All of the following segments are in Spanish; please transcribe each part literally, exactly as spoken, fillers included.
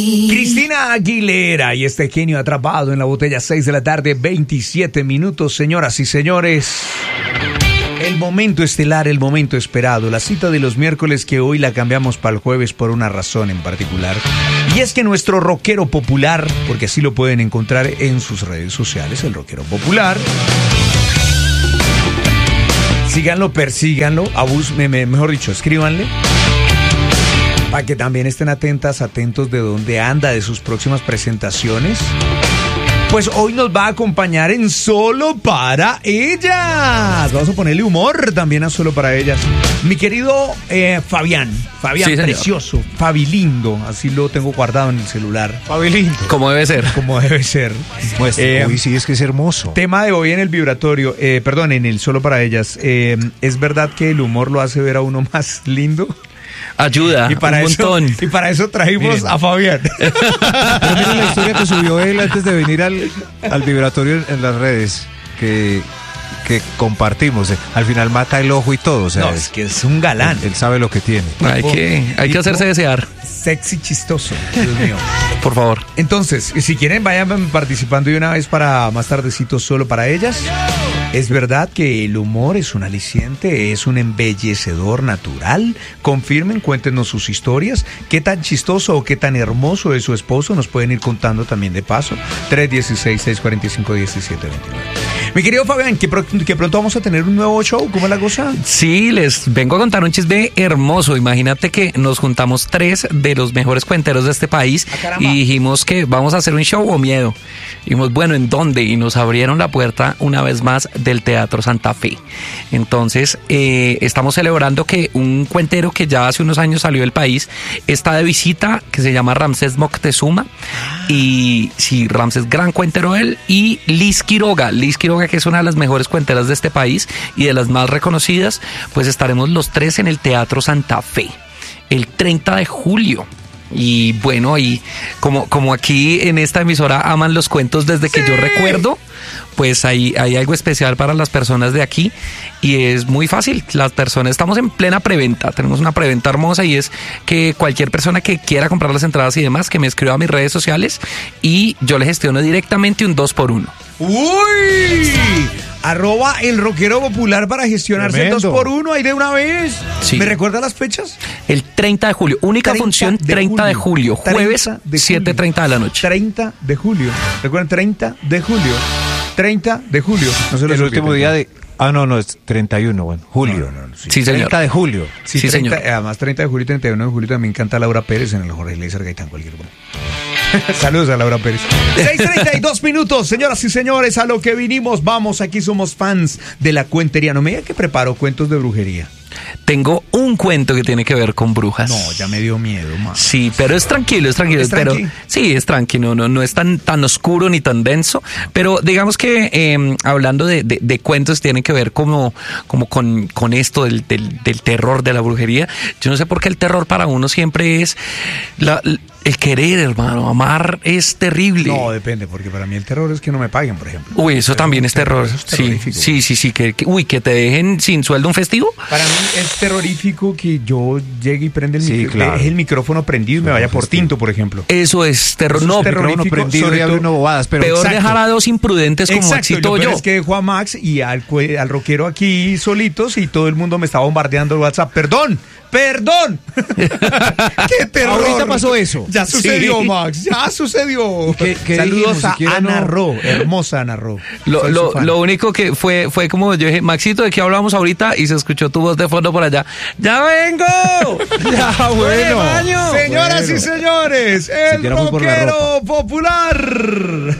Cristina Aguilera y este genio atrapado en la botella, seis de la tarde, veintisiete minutos, señoras y señores. El momento estelar, el momento esperado, la cita de los miércoles que hoy la cambiamos para el jueves por una razón en particular. Y es que nuestro rockero popular, porque así lo pueden encontrar en sus redes sociales, el rockero popular. Síganlo, persíganlo, abus, me, me, mejor dicho, escríbanle. Para que también estén atentas, atentos de dónde anda, de sus próximas presentaciones. Pues hoy nos va a acompañar en Solo para Ellas. Vamos a ponerle humor también a Solo para Ellas. Mi querido eh, Fabián, Fabián sí, precioso, Fabilindo, así lo tengo guardado en el celular. Fabilindo. Como debe ser. Como debe ser. Pues eh, hoy sí es que es hermoso. Tema de hoy en el vibratorio, eh, perdón, en el Solo para Ellas. Eh, ¿Es verdad que el humor lo hace ver a uno más lindo? Ayuda, y para un eso, montón. Y para eso trajimos miren a Fabián. Pero miren la historia que subió él antes de venir al, al vibratorio en, en las redes, que, que compartimos. Al final mata el ojo y todo. O sea, no, es que es un galán. Él, él sabe lo que tiene. Hay que, hay que hacerse desear. Sexy chistoso, Dios mío. Por favor. Entonces, si quieren, vayan participando de una vez para más tardecito Solo para Ellas. ¿Es verdad que el humor es un aliciente, es un embellecedor natural? Confirmen, cuéntenos sus historias. ¿Qué tan chistoso o qué tan hermoso es su esposo? Nos pueden ir contando también de paso. tres uno seis, seis cuatro cinco, uno siete dos nueve. Mi querido Fabián, que, pro, que pronto vamos a tener un nuevo show. ¿Cómo es la cosa? Sí, les vengo a contar un chisme hermoso. Imagínate que nos juntamos tres de los mejores cuenteros de este país ah, y dijimos que vamos a hacer un show o miedo. Dijimos, bueno, ¿en dónde? Y nos abrieron la puerta una vez más del Teatro Santa Fe. Entonces, eh, estamos celebrando que un cuentero que ya hace unos años salió del país está de visita, que se llama Ramsés Moctezuma. Ah. Y sí, Ramsés, gran cuentero él. Y Liz Quiroga, Liz Quiroga, que es una de las mejores cuenteras de este país y de las más reconocidas, pues estaremos los tres en el Teatro Santa Fe el treinta de julio. Y bueno, y como, como aquí en esta emisora aman los cuentos desde que sí. yo recuerdo, pues hay, hay algo especial para las personas de aquí y es muy fácil. Las personas, estamos en plena preventa, tenemos una preventa hermosa y es que cualquier persona que quiera comprar las entradas y demás, que me escriba a mis redes sociales y yo le gestiono directamente un dos por uno. ¡Uy! Arroba el rockero popular para gestionarse el dos por uno ahí de una vez. Sí. ¿Me recuerda las fechas? El treinta de julio, única función treinta de julio, jueves siete y treinta de la noche. treinta de julio. Recuerden, treinta de julio. treinta de julio. No se el último día de... Ah, no, no, es treinta y uno, bueno, julio. No, no, no, sí. sí, señor. treinta de julio. Sí, sí treinta, señor. Además, treinta de julio y treinta y uno de julio también canta Laura Pérez en el Jorge Eliezer Gaitán, cualquier uno. Saludos a Laura Pérez. seis treinta y dos minutos, señoras y señores, a lo que vinimos, vamos, aquí somos fans de la cuentería. No me digan que preparo cuentos de brujería. Tengo un cuento que tiene que ver con brujas. No, ya me dio miedo, man. Sí, pero es tranquilo, es tranquilo. ¿Es pero tranqui? Sí, es tranquilo, no, no es tan, tan oscuro ni tan denso. Pero digamos que eh, hablando de, de, de cuentos tienen que ver como, como con, con esto del, del, del terror de la brujería. Yo no sé por qué el terror para uno siempre es la, el querer, hermano. Amar es terrible. No, depende, porque para mí el terror es que no me paguen, por ejemplo. Uy, eso también es terror. Eso es terrorífico. Sí, sí, sí, sí. Que, que, uy, que te dejen sin sueldo un festivo. Para mí es terrorífico que yo llegue y prenda el, sí, micro, claro. deje el micrófono prendido y me vaya por tinto, por ejemplo. Eso es terror. Eso no, es terrorífico, prendido y abre bobadas, pero peor exacto. dejar a dos imprudentes como Exacto, Maxito yo. yo. Es que dejo a Max y al, al rockero aquí solitos y todo el mundo me está bombardeando el WhatsApp. ¡Perdón! ¡Perdón! ¡Qué terror! Ahorita pasó eso. Ya sucedió, sí. Max. Ya sucedió. ¿Qué, qué Saludos dijimos? a Si Ana no... Ro, hermosa Ana Ro. Lo, lo, lo único que fue fue como yo dije, Maxito, ¿de qué hablamos ahorita? Y se escuchó tu voz de fondo por allá. ¡Ya vengo! Ya, bueno. Baño. Señoras bueno. y señores, el si rockero popular.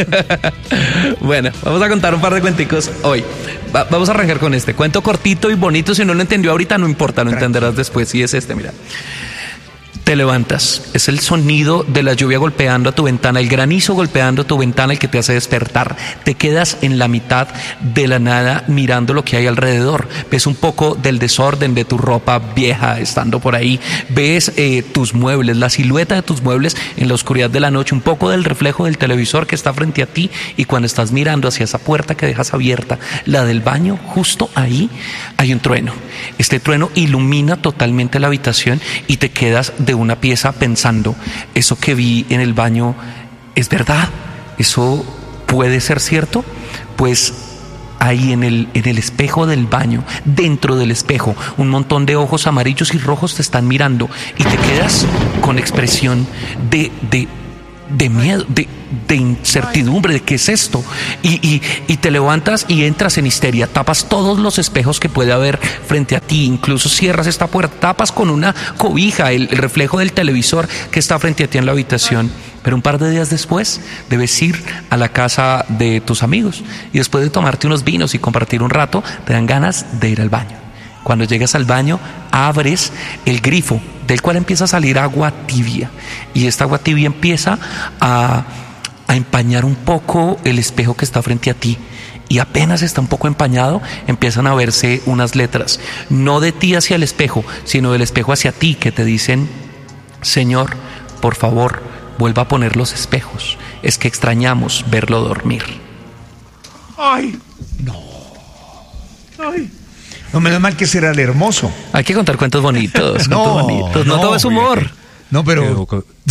Bueno, vamos a contar un par de cuenticos hoy. Va, vamos a arrancar con este. Cuento cortito y bonito. Si no lo entendió ahorita, no importa, lo Tranquilo. entenderás después. Y es este, mira. Te levantas, es el sonido de la lluvia golpeando a tu ventana, el granizo golpeando a tu ventana el que te hace despertar. Te quedas en la mitad de la nada mirando lo que hay alrededor. Ves un poco del desorden de tu ropa vieja estando por ahí. Ves eh, tus muebles, la silueta de tus muebles en la oscuridad de la noche, un poco del reflejo del televisor que está frente a ti, y cuando estás mirando hacia esa puerta que dejas abierta, la del baño, justo ahí hay un trueno. Este trueno ilumina totalmente la habitación y te quedas de de una pieza pensando, eso que vi en el baño es verdad, eso puede ser cierto, pues ahí en el, en el espejo del baño, dentro del espejo, un montón de ojos amarillos y rojos te están mirando y te quedas con expresión de, de, de miedo, de, de incertidumbre, de qué es esto. Y, y, y te levantas y entras en histeria, tapas todos los espejos que puede haber frente a ti, incluso cierras esta puerta, tapas con una cobija el, el reflejo del televisor que está frente a ti en la habitación. Pero un par de días después debes ir a la casa de tus amigos y después de tomarte unos vinos y compartir un rato, te dan ganas de ir al baño. Cuando llegas al baño, abres el grifo del cual empieza a salir agua tibia y esta agua tibia empieza a, a empañar un poco el espejo que está frente a ti. Y apenas está un poco empañado, empiezan a verse unas letras, no de ti hacia el espejo, sino del espejo hacia ti, que te dicen: Señor, por favor, vuelva a poner los espejos, es que extrañamos verlo dormir. Ay, no. Ay. No, menos mal que será el hermoso. Hay que contar cuentos bonitos, No, cuentos bonitos, no, no, todo es humor. No, pero...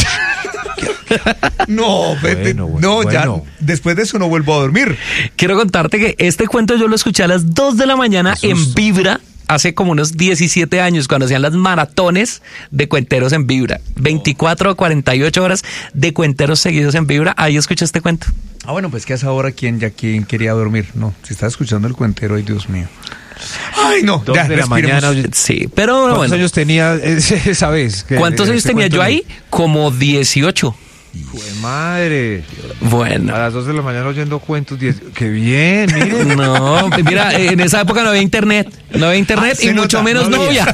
No, vete, Bueno, no, bueno. ya después de eso no vuelvo a dormir. Quiero contarte que este cuento yo lo escuché a las dos de la mañana en Vibra, hace como unos diecisiete años, cuando hacían las maratones de cuenteros en Vibra. veinticuatro o cuarenta y ocho horas de cuenteros seguidos en Vibra. Ahí escuché este cuento. Ah, bueno, pues que a esa hora quién ya quién quería dormir. No, si estás escuchando el cuentero, ay Dios mío. Ay, no, Dos ya, de la respiremos. mañana. oye, Sí, pero ¿Cuántos bueno. años tenía esa vez? Que- ¿Cuántos años este tenía cuento yo de- ahí? Como dieciocho. Jue madre. Bueno. A las dos de la mañana oyendo cuentos. diez ¡Qué bien! Miren. No, mira, en esa época no había internet. No había internet Ah, y se mucho nota, menos no novia.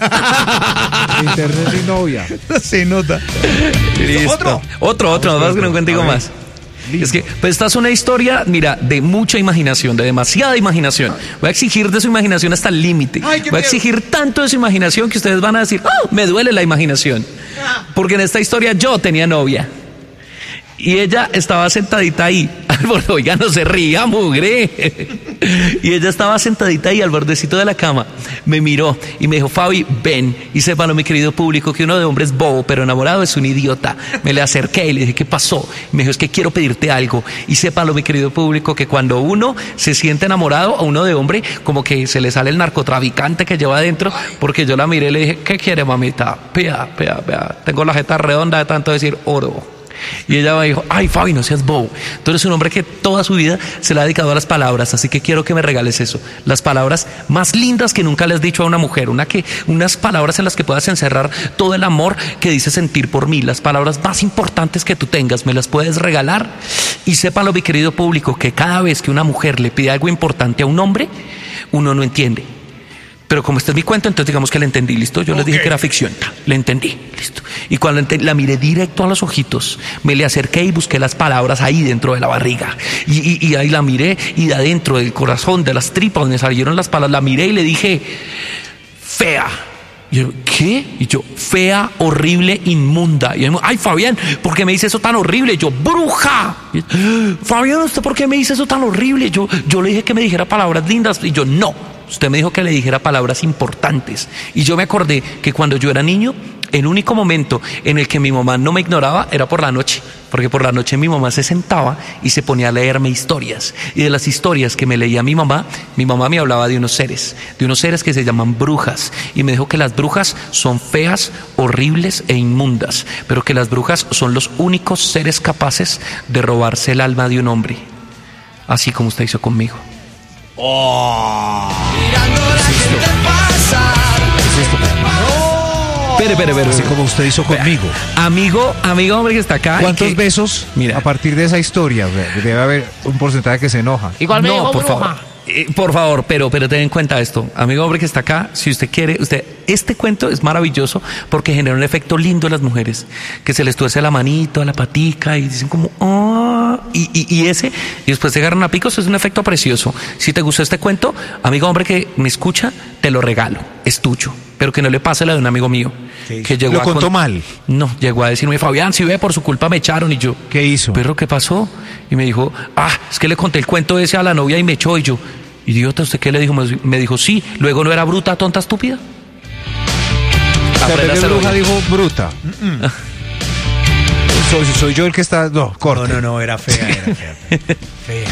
Internet y novia. Se nota. Listo. Otro. Otro, otro, Otro, vamos que no otro. contigo A ver. más. Es que, pues esta es una historia, mira, de mucha imaginación, de demasiada imaginación. Voy a exigir de su imaginación hasta el límite. Ay, qué Voy a miedo. exigir tanto de su imaginación que ustedes van a decir, ¡ah! Me duele la imaginación. Porque en esta historia yo tenía novia. Y ella estaba sentadita ahí, al borde, oiga, no se ría, mugre. Y ella estaba sentadita ahí al bordecito de la cama. Me miró y me dijo: Fabi, ven y sépalo, mi querido público, que uno de hombre es bobo, pero enamorado es un idiota. Me le acerqué y le dije: ¿qué pasó? Y me dijo: es que quiero pedirte algo. Y sépalo, mi querido público, que cuando uno se siente enamorado, a uno de hombre, como que se le sale el narcotraficante que lleva adentro, porque yo la miré y le dije: ¿qué quiere, mamita? Pea, pea, pea. Tengo la jeta redonda de tanto decir oro. Y ella me dijo: ay, Fabi, no seas bobo. Tú eres un hombre que toda su vida se le ha dedicado a las palabras, así que quiero que me regales eso. Las palabras más lindas que nunca le has dicho a una mujer. Una que, unas palabras en las que puedas encerrar todo el amor que dices sentir por mí. Las palabras más importantes que tú tengas, me las puedes regalar. Y sépalo, mi querido público, que cada vez que una mujer le pide algo importante a un hombre, uno no entiende. Pero como este es mi cuento, entonces digamos que le entendí, ¿listo? Yo les dije Ok. que era ficción, ta, le entendí, ¿listo? Y cuando ente- la miré directo a los ojitos, me le acerqué y busqué las palabras ahí dentro de la barriga. Y, y- y ahí la miré y de adentro del corazón, de las tripas donde salieron las palabras, la miré y le dije: fea. Y yo: ¿qué? Y yo: fea, horrible, inmunda. Y yo: ay, Fabián, ¿por qué me dice eso tan horrible? Y yo: bruja. Y, Fabián, ¿usted por qué me dice eso tan horrible? Yo, yo le dije que me dijera palabras lindas. Y yo: no. Usted me dijo que le dijera palabras importantes. Y yo me acordé que cuando yo era niño, el único momento en el que mi mamá no me ignoraba era por la noche. Porque por la noche mi mamá se sentaba y se ponía a leerme historias. Y de las historias que me leía mi mamá, mi mamá me hablaba de unos seres. De unos seres que se llaman brujas. Y me dijo que las brujas son feas, horribles e inmundas. Pero que las brujas son los únicos seres capaces de robarse el alma de un hombre. Así como usted hizo conmigo. Espere, espere, espere. Así como usted hizo conmigo. Amigo, amigo hombre que está acá. ¿Cuántos que- besos Mira. a partir de esa historia? Debe haber un porcentaje que se enoja. Igual me no, dijo por bruja. favor. Eh, por favor, pero, pero ten en cuenta esto. Amigo hombre que está acá, si usted quiere, usted, este cuento es maravilloso porque genera un efecto lindo en las mujeres, que se les tuerce la manito, la patica y dicen como, oh, y, y, y ese, y después se agarran a picos, es un efecto precioso. Si te gustó este cuento, amigo hombre que me escucha, te lo regalo, es tuyo, pero que no le pase la de un amigo mío. Que llegó ¿Lo a contó con- mal? No, llegó a decirme: Fabián, si ve, por su culpa me echaron. Y yo: ¿Qué hizo? ¿Perro, qué pasó? Y me dijo: ah, es que le conté el cuento ese a la novia y me echó. Y yo: idiota, ¿usted qué le dijo? Me dijo: sí, luego no era bruta, tonta, estúpida. sea, en vez de bruja dijo bruta. Mm-mm. Soy, soy yo el que está... No, corte. No, no, no, era fea, era fea. Fea.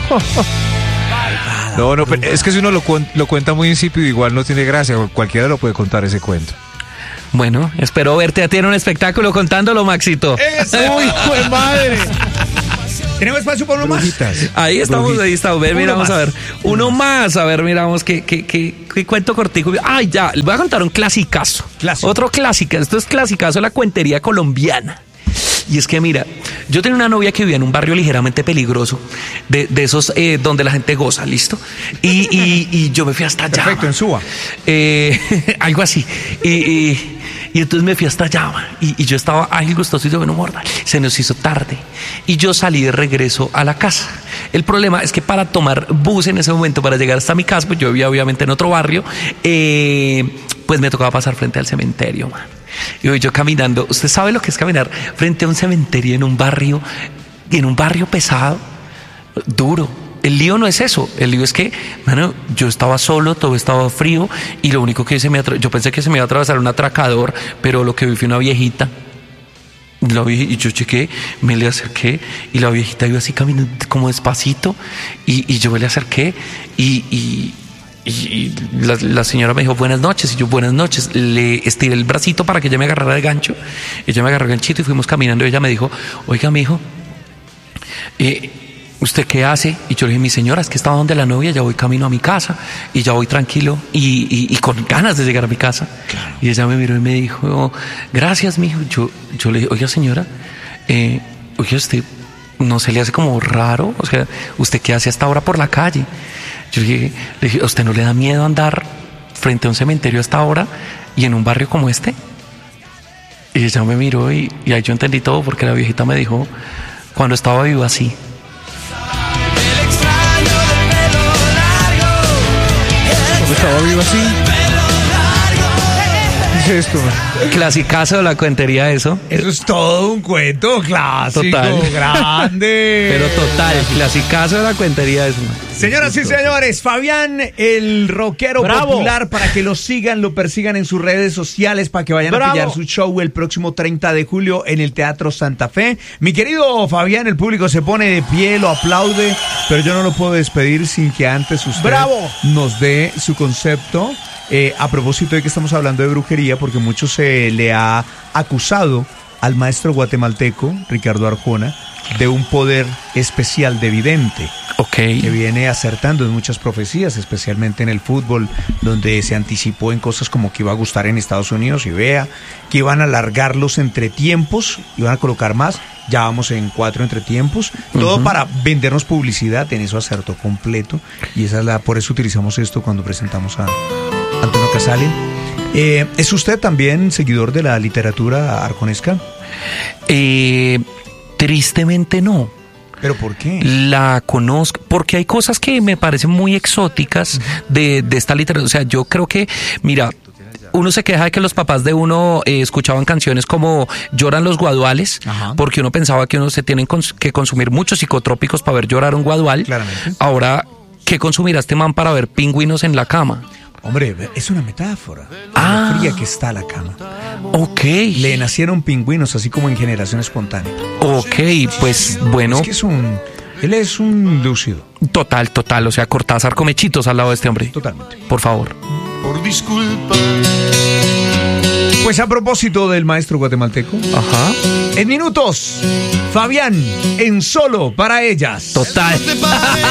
Malvada, No, no, pero bruja. es que si uno lo, cuen- lo cuenta muy insípido, igual no tiene gracia. Cualquiera lo puede contar ese cuento. Bueno, espero verte a ti en un espectáculo contándolo, Maxito. ¡Uy, hijo de madre! ¿Tenemos espacio para uno más? Brujitas. Ahí estamos, Brujita. ahí estamos. Ver, Uno miramos más. a ver. Uno más, a ver, miramos qué, qué, qué, qué cuento cortico. Ay, ya, les voy a contar un clasicazo. Clásico. Otro clásico. Esto es clasicazo de la cuentería colombiana. Y es que mira, yo tenía una novia que vivía en un barrio ligeramente peligroso, de, de esos eh, donde la gente goza, ¿listo? Y, y, y yo me fui hasta allá. Perfecto, en Suba. Eh, algo así. Y, y, y entonces me fui hasta allá, y, y yo estaba ágil, gustoso y yo, bueno, morda. Se nos hizo tarde. Y yo salí de regreso a la casa. El problema es que para tomar bus en ese momento, para llegar hasta mi casa, pues yo vivía obviamente en otro barrio, eh, pues me tocaba pasar frente al cementerio, man. Y voy yo caminando. ¿Usted sabe lo que es caminar frente a un cementerio en un barrio, en un barrio pesado? Duro. El lío no es eso. El lío es que, mano, yo estaba solo, todo estaba frío y lo único que se me atra- yo pensé que se me iba a atravesar un atracador, pero lo que vi fue una viejita. La vie- y yo chequé, me le acerqué y la viejita iba así caminando como despacito y, y yo me le acerqué y, y, y- y la, la señora me dijo buenas noches y yo buenas noches. Le estiré el bracito para que ella me agarrara el gancho. Ella me agarró el ganchito y fuimos caminando y ella me dijo, oiga, mijo, eh, ¿usted qué hace? Y yo le dije, mi señora, es que estaba donde la novia, ya voy camino a mi casa y ya voy tranquilo y, y, y con ganas de llegar a mi casa. Claro. Y ella me miró y me dijo, gracias, mijo. Yo, yo le dije, oiga, señora, eh, oiga, usted no se le hace como raro, o sea, ¿usted qué hace hasta ahora por la calle? Yo le dije, le dije, ¿a usted no le da miedo andar frente a un cementerio hasta ahora y en un barrio como este? Y ella me miró y, y ahí yo entendí todo porque la viejita me dijo, cuando estaba vivo así. ¿Cómo estaba vivo así? ¿Qué es esto? Clasicazo de la cuentería eso. Eso es todo un cuento clásico, Total. grande. Pero total, clasicazo de la cuentería eso. Señoras y señores, Fabián, el rockero Bravo. popular, para que lo sigan, lo persigan en sus redes sociales, para que vayan Bravo. a pillar su show el próximo treinta de julio en el Teatro Santa Fe. Mi querido Fabián, el público se pone de pie, lo aplaude, pero yo no lo puedo despedir sin que antes usted Bravo. nos dé su concepto. Eh, a propósito de que estamos hablando de brujería, porque mucho se le ha acusado al maestro guatemalteco, Ricardo Arjona, de un poder especial de vidente. Ok. Que viene acertando en muchas profecías, especialmente en el fútbol, donde se anticipó en cosas como que iba a gustar en Estados Unidos y vea que iban a alargar los entretiempos, iban a colocar más, ya vamos en cuatro entretiempos, todo Ujú. para vendernos publicidad, en eso acertó completo, y esa es la, por eso utilizamos esto cuando presentamos a Antonio Casale. Eh, ¿Es usted también seguidor de la literatura arjonesca? Eh, tristemente no. ¿Pero por qué? La conozco, porque hay cosas que me parecen muy exóticas de, de esta literatura. O sea, yo creo que, mira, uno se queja de que los papás de uno eh, escuchaban canciones como Lloran los guaduales, Ajá. porque uno pensaba que uno se tiene cons- que consumir muchos psicotrópicos para ver llorar un guadual. Claramente. Ahora, ¿qué consumirá este man para ver pingüinos en la cama? Hombre, es una metáfora. Ah. Lo fría que está la cama. Ok. Le nacieron pingüinos, así como en generación espontánea. Ok, pues bueno, Es que es un... Él es un lúcido, total, total. O sea, Cortázar come chitos al lado de este hombre. totalmente. Por favor. Por disculpa. Pues a propósito del maestro guatemalteco, Ajá. en minutos, Fabián, en Solo para ellas. Total. No te pares.